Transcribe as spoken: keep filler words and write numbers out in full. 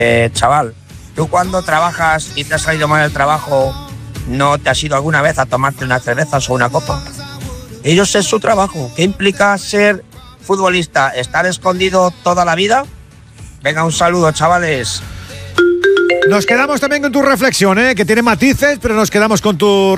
Eh, chaval, tú cuando trabajas y te has salido mal del trabajo, ¿no te has ido alguna vez a tomarte unas cervezas o una copa? Ellos es su trabajo. ¿Qué implica ser futbolista? ¿Estar escondido toda la vida? Venga, un saludo, chavales. Nos quedamos también con tu reflexión, ¿eh? Que tiene matices, pero nos quedamos con tu